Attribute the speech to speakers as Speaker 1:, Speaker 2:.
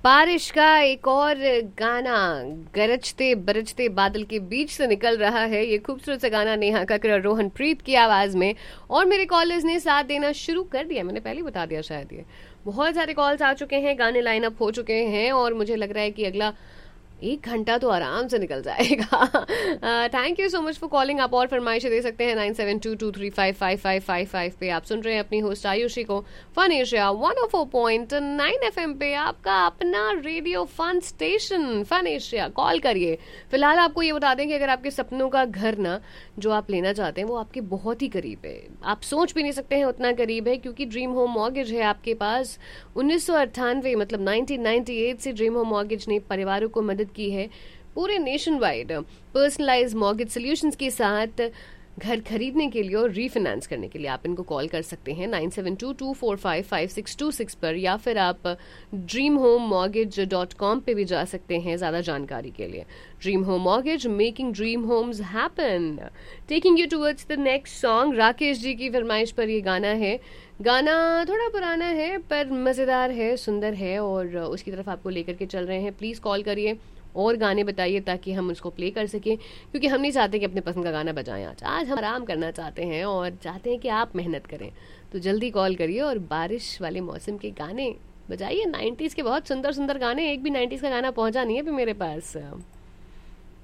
Speaker 1: बारिश का एक और गाना गरजते बरजते बादल के बीच से निकल रहा है। ये खूबसूरत सा गाना नेहा कक्कड़ और रोहन प्रीत की आवाज में, और मेरे कॉलर्स ने साथ देना शुरू कर दिया। मैंने पहले बता दिया शायद। ये बहुत सारे कॉल्स आ चुके हैं, गाने लाइन अप हो चुके हैं, और मुझे लग रहा है कि अगला 1 घंटा तो आराम से निकल जाएगा। Thank you so much for calling. आप और फरमाइशें दे सकते हैं 9722355555 पे। आप सुन रहे हैं अपनी होस्ट आयुषी को फन एशिया 104.9 FM पे, आपका अपना radio fun station fun Asia. Call करिए। फिलहाल आपको ये बता दें कि अगर आपके सपनों का घर ना जो आप लेना चाहते हैं वो आपके बहुत ही करीब है, आप सोच भी नहीं सकते हैं उतना करीब है, क्योंकि ड्रीम होम मॉर्गेज है आपके पास। 1998 मतलब 1998 से ड्रीम होम मॉर्गेज ने परिवारों को मदद की है पूरे nation wide personalise mortgage solutions के साथ घर खरीदने के लिए और रीफाइनेंस करने के लिए। आप इनको कॉल कर सकते हैं 9722455626 पर, या फिर आप dreamhomemortgage.com पे भी जा सकते हैं ज़्यादा जानकारी के लिए। Dream home mortgage, making dream Holmes happen. Taking you towards the next song. Rakesh ji की फरमाइश पर ये गाना है। गाना थोड़ा पुराना है पर मज़ेदार है, सुंदर है, और उसकी तरफ आपको लेकर के चल रहे हैं। प्लीज़ कॉल करिए और गाने बताइए ताकि हम उसको प्ले कर सकें, क्योंकि हम नहीं चाहते कि अपने पसंद का गाना बजाएं। आज हम आराम करना चाहते हैं और चाहते हैं कि आप मेहनत करें। तो जल्दी कॉल करिए और बारिश वाले मौसम के गाने बजाइए। 90s के बहुत सुंदर सुंदर गाने, एक भी 90s का गाना पहुंचा नहीं है अभी मेरे पास।